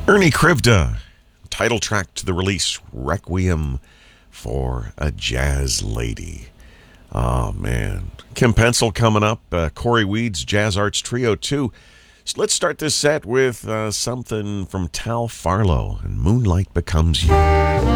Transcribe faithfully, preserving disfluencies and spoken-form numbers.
Ernie Krivda, title track to the release, Requiem for a Jazz Lady. Oh, man. Kim Pencil coming up. Uh, Corey Weeds, Jazz Arts Trio two. So let's start this set with uh, something from Tal Farlow and Moonlight Becomes You.